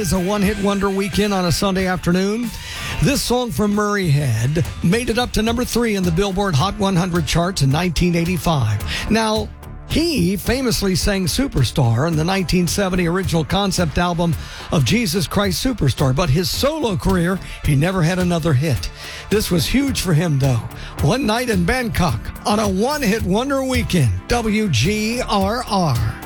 It's a one-hit wonder weekend on a Sunday afternoon. This song from Murray Head made it up to number 3 in the Billboard Hot 100 charts in 1985. Now, he famously sang Superstar in the 1970 original concept album of Jesus Christ Superstar, but his solo career, he never had another hit. This was huge for him, though. One night in Bangkok on a one-hit wonder weekend, WGRR.